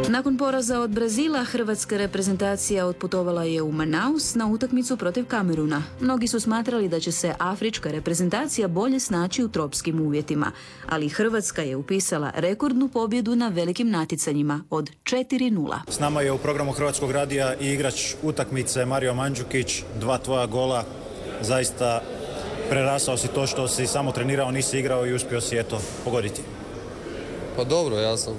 Nakon poraza od Brazila, hrvatska reprezentacija otputovala je u Manaus na utakmicu protiv Kameruna. Mnogi su smatrali da će se afrička reprezentacija bolje snaći u tropskim uvjetima, ali Hrvatska je upisala rekordnu pobjedu na velikim natjecanjima od 4:0. S nama je u programu Hrvatskog radija i igrač utakmice Mario Mandžukić, 2 tvoja gola. Zaista prerasao si to što si samo trenirao, nisi igrao i uspio si pogoditi. Pa dobro, ja sam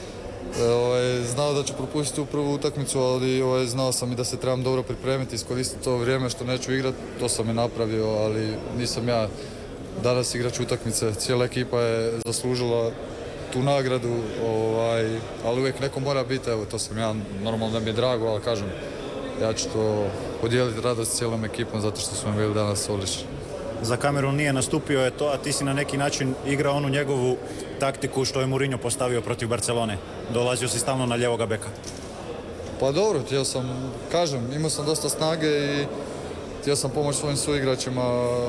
znao da ću propustiti u prvu utakmicu, ali znao sam i da se trebam dobro pripremiti, iskoristiti to vrijeme što neću igrati, to sam i napravio, ali nisam ja danas igrač utakmice. Cijela ekipa je zaslužila tu nagradu, ali uvijek neko mora biti, evo to sam ja, normalno da mi je drago, ali kažem, ja ću to podijeliti radost cijelom ekipom zato što smo bili danas odlični. Za Kamerun nije nastupio je to, a ti si na neki način igrao onu njegovu taktiku što je Mourinho postavio protiv Barcelone. Dolazio si stalno na ljevoga beka. Pa dobro, imao sam dosta snage i htio sam pomoći svojim suigračima.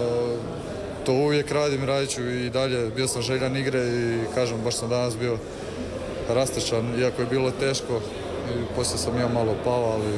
To uvijek radim, radit ću i dalje. Bio sam željan igre i baš sam danas bio rastrčan, iako je bilo teško. I poslije sam ja malo pao, ali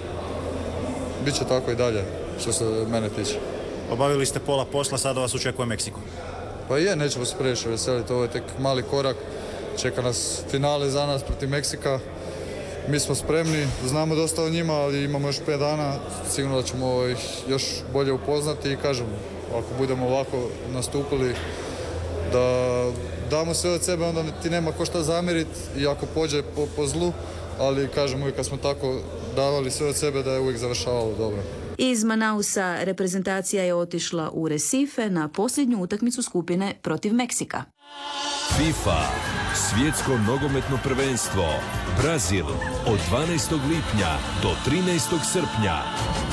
bit će tako i dalje što se mene tiče. Obavili ste pola posla, sada vas očekuje Meksiko. Pa nećemo se previše veseliti, ovo je tek mali korak. Čeka nas finale za nas protiv Meksika. Mi smo spremni, znamo dosta o njima, ali imamo još 5 dana. Sigurno da ćemo ih još bolje upoznati i ako budemo ovako nastupili, da damo sve od sebe, onda ti nema ko šta zamjeriti i ako pođe po zlu, ali uvijek kad smo tako davali sve od sebe da je uvijek završavalo dobro. Iz Manausa reprezentacija je otišla u Recife na posljednju utakmicu skupine protiv Meksika. FIFA, svjetsko nogometno prvenstvo, Brazil, od 12. lipnja do 13. srpnja.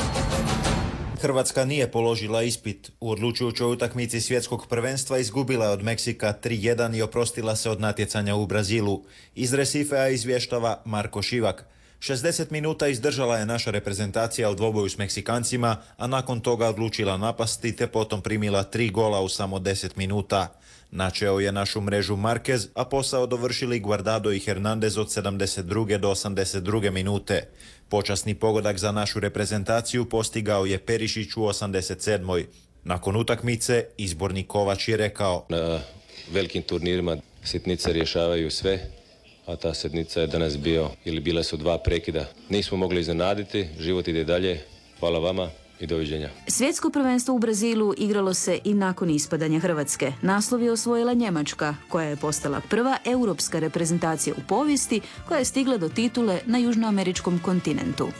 Hrvatska nije položila ispit. U odlučujućoj utakmici svjetskog prvenstva izgubila je od Meksika 3:1 i oprostila se od natjecanja u Brazilu. Iz Recifea izvještava Marko Šivak. 60 minuta izdržala je naša reprezentacija u dvoboju s Meksikancima, a nakon toga odlučila napasti te potom primila 3 gola u samo 10 minuta. Načeo je našu mrežu Marquez, a posao dovršili Guardado i Hernandez od 72. do 82. minute. Počasni pogodak za našu reprezentaciju postigao je Perišić u 87. Nakon utakmice izborni Kovač je rekao: na velikim turnirima sitnice rješavaju sve, a ta sitnica je danas bile su 2 prekida. Nismo mogli iznenaditi, život ide dalje. Hvala vama i doviđenja. Svjetsko prvenstvo u Brazilu igralo se i nakon ispadanja Hrvatske. Naslov je osvojila Njemačka, koja je postala prva europska reprezentacija u povijesti koja je stigla do titule na južnoameričkom kontinentu.